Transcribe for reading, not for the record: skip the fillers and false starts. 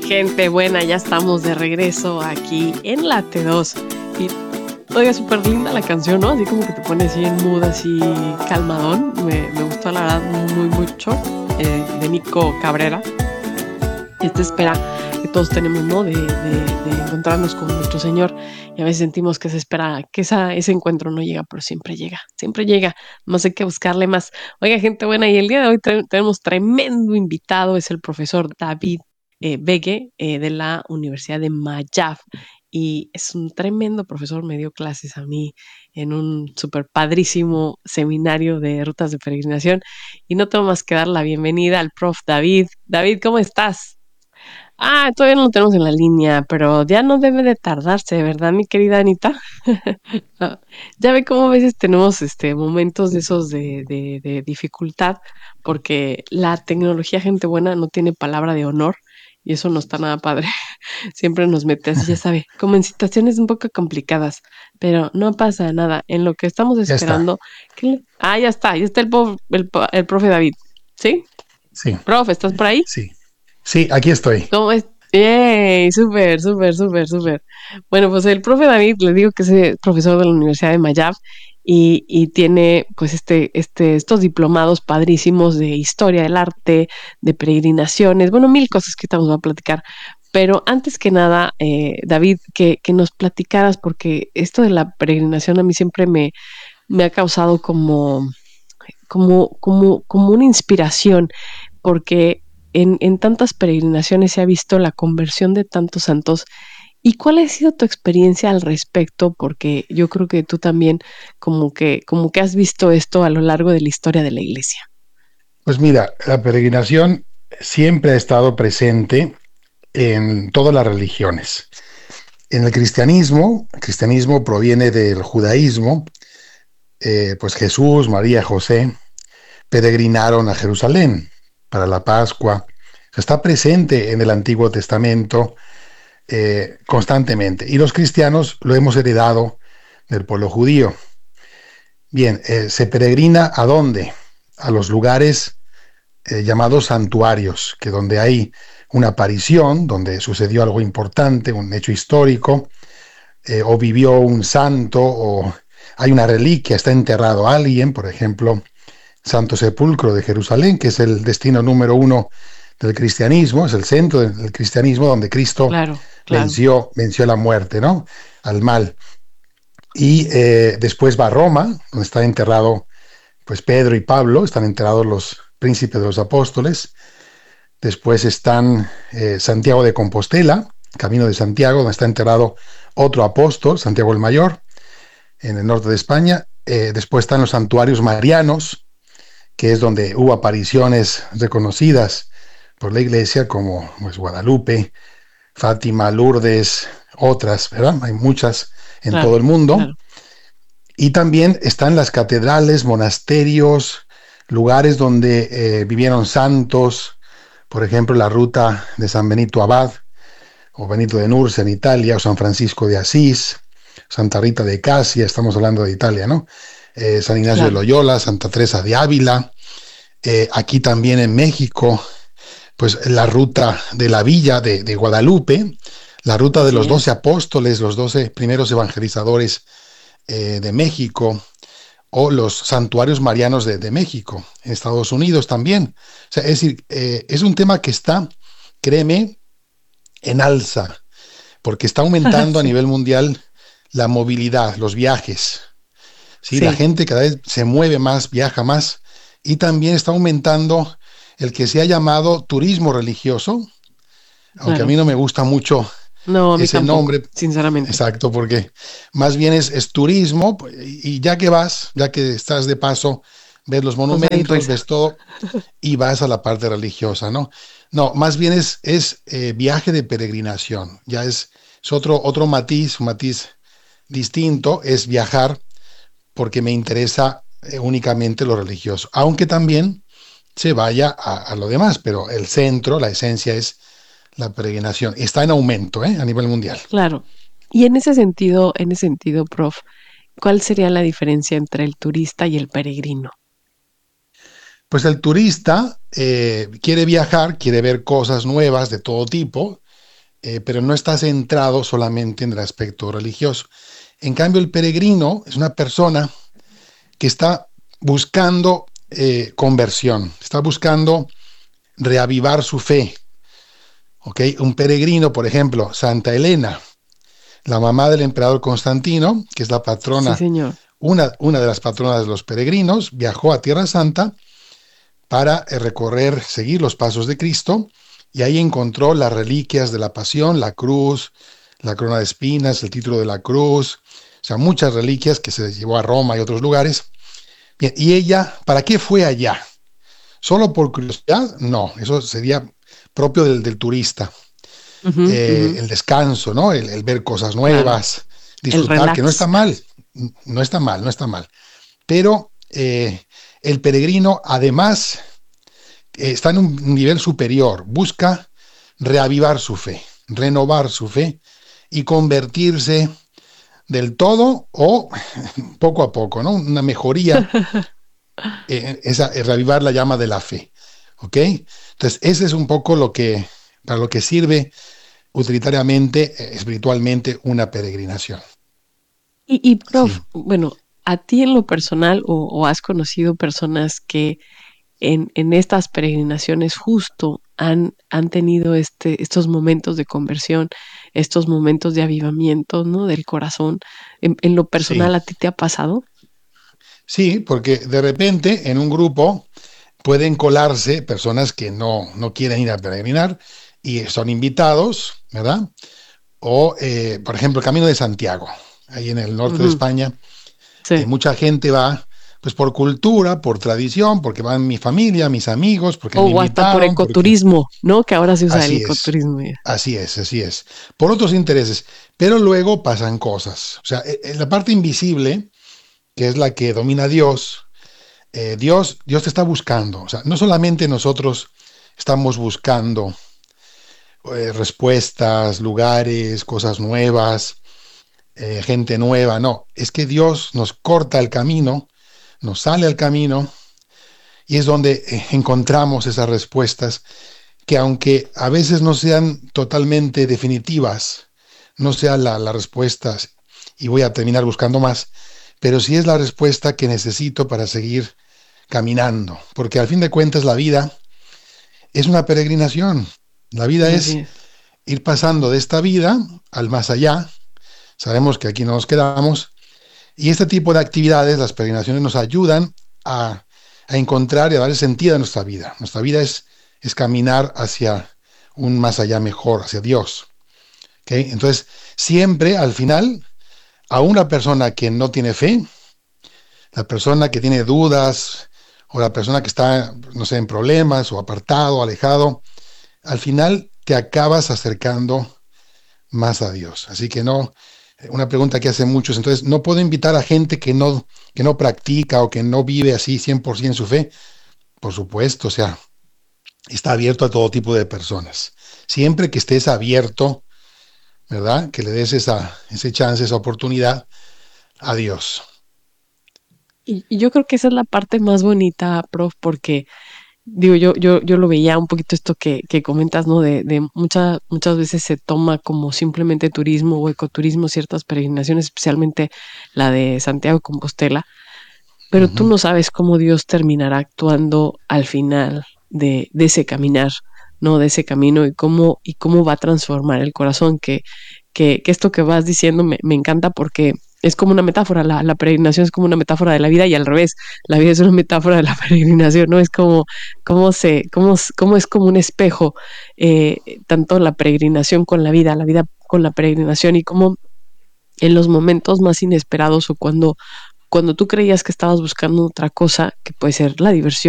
Gente buena, ya estamos de regreso aquí en la T2. Y oiga, súper linda la canción, ¿no? Así como que te pone así en mood, así calmadón. Me gustó la verdad muy mucho. De Nico Cabrera. Esta espera que todos tenemos, ¿no? De encontrarnos con nuestro Señor. Y a veces sentimos que se espera, que ese encuentro no llega, pero siempre llega, siempre llega. Más hay que buscarle más. Oiga, gente buena, y el día de hoy tenemos tremendo invitado, es el profesor David Begue de la Universidad de Mayab. Y es un tremendo profesor, me dio clases a mí en un súper padrísimo seminario de rutas de peregrinación. Y no tengo más que dar la bienvenida al prof David. David, ¿cómo estás? Todavía no lo tenemos en la línea, pero ya no debe de tardarse, ¿verdad, mi querida Anita? Ah, Ya ve cómo a veces tenemos momentos de esos de dificultad, porque la tecnología, gente buena, no tiene palabra de honor y eso no está nada padre. Siempre nos mete así, ya sabe, como en situaciones un poco complicadas, pero no pasa nada. En lo que estamos Ya está. esperando, ya está el profe David, ¿sí? Sí, Profe, ¿estás por ahí? sí. Sí, aquí estoy. ¿Cómo es? ¡Yay! Súper, súper, súper, súper. Bueno, pues el profe David, le digo que es profesor de la Universidad de Mayab y tiene pues estos diplomados padrísimos de historia del arte, de peregrinaciones, bueno, mil cosas que estamos a platicar. Pero antes que nada, David, que nos platicaras, porque esto de la peregrinación a mí siempre me ha causado como una inspiración, porque en tantas peregrinaciones se ha visto la conversión de tantos santos. ¿Y cuál ha sido tu experiencia al respecto? Porque yo creo que tú también como que has visto esto a lo largo de la historia de la iglesia. Pues mira, la peregrinación siempre ha estado presente en todas las religiones. En el cristianismo proviene del judaísmo, pues Jesús, María, José peregrinaron a Jerusalén para la Pascua. Está presente en el Antiguo Testamento constantemente. Y los cristianos lo hemos heredado del pueblo judío. Bien, ¿se peregrina a dónde? A los lugares llamados santuarios, que donde hay una aparición, donde sucedió algo importante, un hecho histórico, o vivió un santo, o hay una reliquia, está enterrado alguien, por ejemplo, Santo Sepulcro de Jerusalén, que es el destino número uno del cristianismo, es el centro del cristianismo donde Cristo Claro, claro. venció la muerte, ¿no? Al mal. Y después va a Roma, donde está enterrado pues Pedro y Pablo, están enterrados los príncipes de los apóstoles. Después están Santiago de Compostela, Camino de Santiago, donde está enterrado otro apóstol, Santiago el Mayor, en el norte de España. Después están los santuarios marianos, que es donde hubo apariciones reconocidas por la iglesia, como pues, Guadalupe, Fátima, Lourdes, otras, ¿verdad? Hay muchas en todo Claro, el mundo. claro. Y también están las catedrales, monasterios, lugares donde vivieron santos, por ejemplo, la ruta de San Benito Abad, o Benito de Nursia en Italia, o San Francisco de Asís, Santa Rita de Casia, estamos hablando de Italia, ¿no? San Ignacio de Claro. Loyola, Santa Teresa de Ávila, aquí también en México, pues la ruta de la villa de Guadalupe, la ruta de Así los 12 es. apóstoles, los 12 primeros evangelizadores de México, o los santuarios marianos de México, en Estados Unidos también. O sea, es decir, es un tema que está, créeme, en alza, porque está aumentando a Sí, nivel mundial la movilidad, los viajes. ¿Sí? La sí. gente cada vez se mueve más, viaja más, y también está aumentando el que se ha llamado turismo religioso, aunque a mí Claro. no me gusta mucho No, a mí ese tampoco, nombre, sinceramente. exacto, porque más bien es turismo, y ya que vas, ya que estás de paso, ves los Pues ahí monumentos, reza. ves todo, y vas a la parte religiosa, ¿no? No, más bien es viaje de peregrinación, ya es otro matiz, un matiz distinto, es viajar porque me interesa únicamente lo religioso, aunque también se vaya a lo demás, pero el centro, la esencia es la peregrinación. Está en aumento, a nivel mundial. Claro. Y en ese sentido, prof, ¿cuál sería la diferencia entre el turista y el peregrino? Pues el turista quiere viajar, quiere ver cosas nuevas de todo tipo, pero no está centrado solamente en el aspecto religioso. En cambio, el peregrino es una persona que está buscando conversión, está buscando reavivar su fe. ¿Ok? Un peregrino, por ejemplo, Santa Elena, la mamá del emperador Constantino, que es la Sí, patrona, señor. una de las patronas de los peregrinos, viajó a Tierra Santa para recorrer, seguir los pasos de Cristo, y ahí encontró las reliquias de la pasión, la cruz, la corona de espinas, el título de la cruz, o sea, muchas reliquias que se llevó a Roma y otros lugares. Bien, y ella, ¿para qué fue allá? ¿Solo por curiosidad? No, eso sería propio del turista. Ujú, ujú, El descanso, ¿no? El ver cosas claro. nuevas, El disfrutar, que no está relax. mal, no está mal, no está mal. Pero el peregrino además está en un nivel superior, busca reavivar su fe, renovar su fe y convertirse del todo o poco a poco, ¿no? Una mejoría, reavivar la llama de la fe, ¿ok? Entonces, ese es un poco para lo que sirve utilitariamente, espiritualmente, una peregrinación. Prof, Sí, bueno, a ti en lo personal o has conocido personas que en estas peregrinaciones justo han tenido estos momentos de conversión, estos momentos de avivamiento, ¿no? Del corazón. En lo sí, personal, ¿a ti te ha pasado? sí, porque de repente en un grupo pueden colarse personas que no quieren ir a peregrinar y son invitados, ¿verdad? O, por ejemplo, el Camino de Santiago, ahí en el norte de Ujú, España, sí. mucha gente va, pues por cultura, por tradición, porque van mi familia, mis amigos, porque me O hasta por invitaron, porque ecoturismo, ¿no? Que ahora se usa el así es, ecoturismo ya. así es, así es, por otros intereses, pero luego pasan cosas, o sea, en la parte invisible, que es la que domina a Dios, Dios te está buscando, o sea, no solamente nosotros estamos buscando respuestas, lugares, cosas nuevas, gente nueva, no, es que Dios nos corta el camino, nos sale al camino y es donde encontramos esas respuestas que aunque a veces no sean totalmente definitivas, no sea la respuesta y voy a terminar buscando más, pero sí es la respuesta que necesito para seguir caminando, porque al fin de cuentas la vida es una peregrinación, la vida Así es es. ir pasando de esta vida al más allá, sabemos que aquí no nos quedamos. Y este tipo de actividades, las peregrinaciones, nos ayudan a encontrar y a darle sentido a nuestra vida. Nuestra vida es caminar hacia un más allá mejor, hacia Dios. ¿Okay? Entonces, siempre al final, a una persona que no tiene fe, la persona que tiene dudas, o la persona que está, no sé, en problemas, o apartado, alejado, al final te acabas acercando más a Dios. Así que no, una pregunta que hacen muchos, entonces, no puedo invitar a gente que no practica o que no vive así 100% su fe. Por supuesto, o sea, está abierto a todo tipo de personas. Siempre que estés abierto, ¿verdad? Que le des ese chance, esa oportunidad a Dios. Y yo creo que esa es la parte más bonita, prof, porque digo, yo lo veía un poquito esto que comentas, ¿no? De muchas veces se toma como simplemente turismo o ecoturismo ciertas peregrinaciones, especialmente la de Santiago de Compostela, pero tú Ujú. no sabes cómo Dios terminará actuando al final de ese caminar, ¿no? De ese camino y cómo va a transformar el corazón, que esto que vas diciendo me encanta porque es como una metáfora, la peregrinación es como una metáfora de la vida y al revés, la vida es una metáfora de la peregrinación, ¿no? Es como, cómo es como un espejo, tanto la peregrinación con la vida con la peregrinación y cómo en los momentos más inesperados o cuando tú creías que estabas buscando otra cosa, que puede ser la diversión,